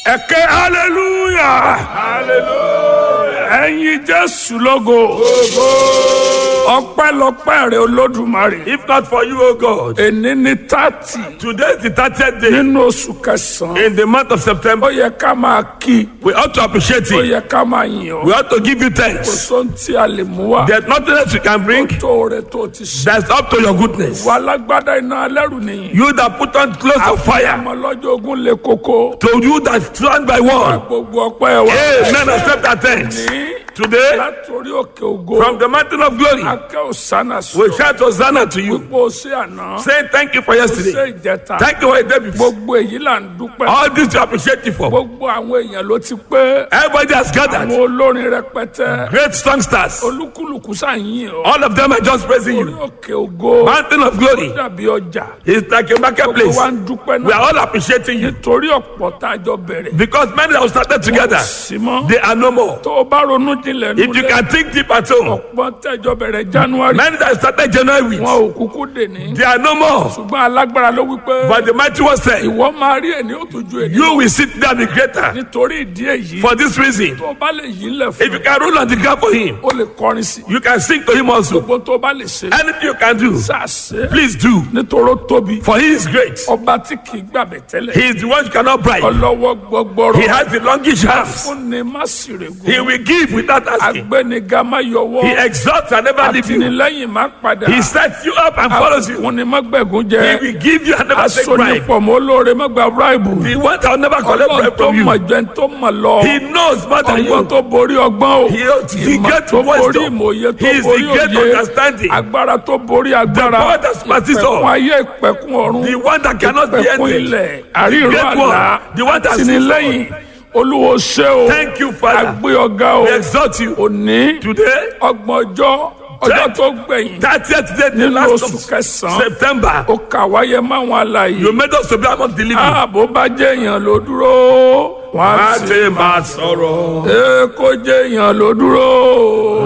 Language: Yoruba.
Ẹ̀kẹ́ hallelujah. Hallelujah. Ẹ̀yin Jésù lógo. Ọpẹ́lọpẹ́ rẹ̀ Olódùmarè. If not for you, O God, Èní ni 30 today is the 30th day nínú oṣù kẹsàn-án. in the month of September. Ó yẹ ká máa kí. We ought to appreciate Ó it. yẹ ká máa yìn We ọ́. ought to give you Kò thanks. sóhun tí a lè mú wá. There's nothing else you can bring Tó rẹ̀ tó ti ṣe. that's up to your goodness. Wà lágbádá iná alẹ́rù nìyí. You that put on clothes of fire, Àmọ́ lọ́jọ́ ogun le koko. to you that stand by one. Gbogbo ọpẹ́ wa. Amen. Accept our thanks. Ní Today, látòrí òkè ògo. from the mountain of glory, Akẹ́ òsánà we sọ. shout Hosanna to you. Pípọ̀ sí àná. Saying thank you for Ṣé yesterday. ìjẹta. Thank you for the day before. Gbogbo èyí là ń dúpẹ́. All this to appreciate you for. Gbogbo àwọn èèyàn ló ti pé. Everybody has gathered. Àwọn olórin rẹpẹtẹ. Great songsters. Olúkúlùkù sàyìn ọ́. All of them are just praising Orí you. òkè ògo. Mountain of glory. Dàbí ọjà. It's like a Gbogbo marketplace. wa ń dúpẹ́ We are náà. all appreciating you Nítorí ọ̀pọ̀ tá a jọ bẹ̀rẹ̀. because many that started together, Sí mọ́. they are no more. Tó o bá ronú jinlẹ̀ If you nulẹ̀. can think deep at home, Ọ̀pọ̀ tẹ̀jọ bẹ̀rẹ̀ January. many that started January with, Wọn ò kúkú dè ní. they are no more. Ṣùgbọ́n alágbára ló wí pé. But the mighty one said, Ìwọ máa rí ẹni ó tún ju ènìyàn. you will sit there and be greater. Nítorí ìdí èyí. For this reason, Tó o bá lè yí lẹ̀ if fún you can roll on the ground for him, o lè kọrin sí. you can sing to him also. Gbogbo tó o bá lè ṣe. Anything you can do, Sàṣe. please do. Nítorí ó tóbi. For he is great. Ọba tí kì í gbàgbé tẹ́lẹ̀. He is the one you cannot bribe. Ọlọ́wọ́ gbọgbọrọ. He has the longish hands. Fúnni má sì règùn. He will give without asking. Agbẹ́niga má yọwọ́. He exalts and never leaves you. Àtìlẹ́yìn má padà. He sets you up and follows you. Fúnni má gbẹ̀gùn He jẹ. will give you and never take bribe. Asonipọ̀ mọ́ olóore má gba bíráìbù. The one that will never collect Ọlọ́run bribe tó from you. mọ̀ jẹ́ tó mọ̀ lọ. He knows more than Ọgbọ́n you. tó borí ọgbọ́n o. He is the Ìmọ̀ great tó borí wisdom. ìmọ̀ye tó He is borí the great òye. understanding. Agbára tó borí agbára. power that surpasses all. Ìpẹ̀kun ayé ìpẹ̀kun ọ̀run. The one that cannot be Ìpẹ̀kun ended. ilẹ̀. The Àríran great àlá. one. The one that Àtìlẹ́yìn. Olúwo ṣé o. Thank you, Father. Agbé ọ̀gá o. We exalt you. Òní. Today, Ọgbọ̀n ọjọ́ tó gbẹ̀yìn. 30th day, the Nínú last oṣù of kẹsàn-án. September. Ó kà wáyé máwọn alààyè. You made us to be among the living. Ààbò bá jẹ́ èèyàn ló dúró. Wọ́n á Má ṣe máa sọ̀rọ̀. kó jẹ́ èèyàn ló dúró.